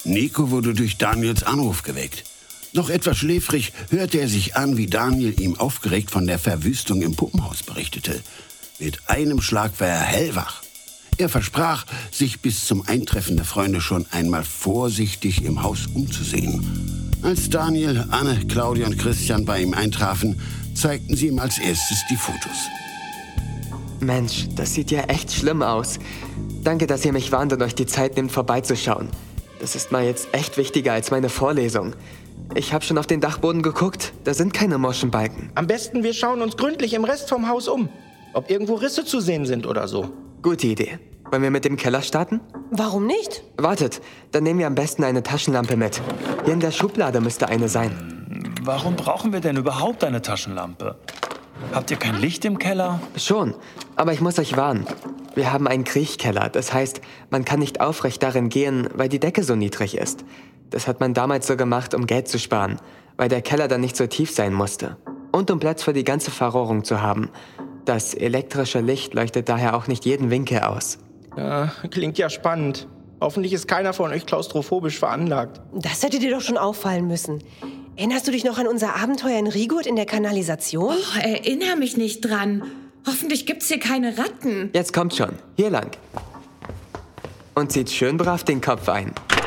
Nico wurde durch Daniels Anruf geweckt. Noch etwas schläfrig hörte er sich an, wie Daniel ihm aufgeregt von der Verwüstung im Puppenhaus berichtete. Mit einem Schlag war er hellwach. Er versprach, sich bis zum Eintreffen der Freunde schon einmal vorsichtig im Haus umzusehen. Als Daniel, Anne, Claudia und Christian bei ihm eintrafen, zeigten sie ihm als erstes die Fotos. Mensch, das sieht ja echt schlimm aus. Danke, dass ihr mich warnt und euch die Zeit nehmt, vorbeizuschauen. Das ist mal jetzt echt wichtiger als meine Vorlesung. Ich habe schon auf den Dachboden geguckt. Da sind keine morschen Balken. Am besten, wir schauen uns gründlich im Rest vom Haus um. Ob irgendwo Risse zu sehen sind oder so. Gute Idee. Wollen wir mit dem Keller starten? Warum nicht? Wartet, dann nehmen wir am besten eine Taschenlampe mit. Hier in der Schublade müsste eine sein. Warum brauchen wir denn überhaupt eine Taschenlampe? Habt ihr kein Licht im Keller? Schon, aber ich muss euch warnen. Wir haben einen Kriechkeller. Das heißt, man kann nicht aufrecht darin gehen, weil die Decke so niedrig ist. Das hat man damals so gemacht, um Geld zu sparen, weil der Keller dann nicht so tief sein musste. Und um Platz für die ganze Verrohrung zu haben. Das elektrische Licht leuchtet daher auch nicht jeden Winkel aus. Ja, klingt ja spannend. Hoffentlich ist keiner von euch klaustrophobisch veranlagt. Das hätte dir doch schon auffallen müssen. Erinnerst du dich noch an unser Abenteuer in Rigurt in der Kanalisation? Oh, erinnere mich nicht dran. Hoffentlich gibt's hier keine Ratten. Jetzt kommt schon. Hier lang. Und zieht schön brav den Kopf ein.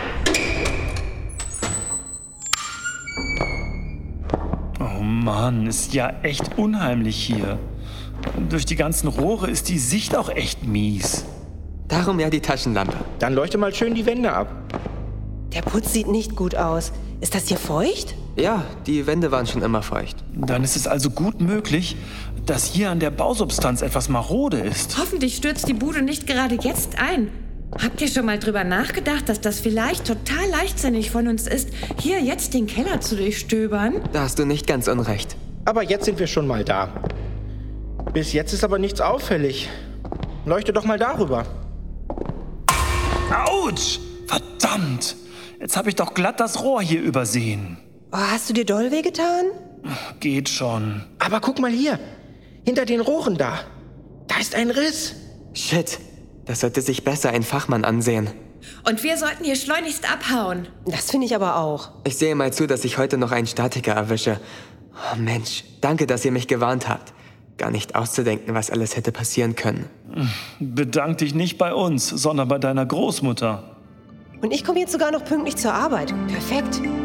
Oh Mann, ist ja echt unheimlich hier. Durch die ganzen Rohre ist die Sicht auch echt mies. Darum ja die Taschenlampe. Dann leuchte mal schön die Wände ab. Der Putz sieht nicht gut aus. Ist das hier feucht? Ja, die Wände waren schon immer feucht. Dann ist es also gut möglich, dass hier an der Bausubstanz etwas marode ist. Hoffentlich stürzt die Bude nicht gerade jetzt ein. Habt ihr schon mal drüber nachgedacht, dass das vielleicht total leichtsinnig von uns ist, hier jetzt den Keller zu durchstöbern? Da hast du nicht ganz unrecht. Aber jetzt sind wir schon mal da. Bis jetzt ist aber nichts auffällig. Leuchte doch mal darüber. Autsch! Verdammt! Jetzt habe ich doch glatt das Rohr hier übersehen. Oh, hast du dir doll wehgetan? Geht schon. Aber guck mal hier. Hinter den Rohren da. Da ist ein Riss. Shit, das sollte sich besser ein Fachmann ansehen. Und wir sollten hier schleunigst abhauen. Das finde ich aber auch. Ich sehe mal zu, dass ich heute noch einen Statiker erwische. Oh Mensch, danke, dass ihr mich gewarnt habt. Gar nicht auszudenken, was alles hätte passieren können. Bedank dich nicht bei uns, sondern bei deiner Großmutter. Und ich komme jetzt sogar noch pünktlich zur Arbeit. Perfekt.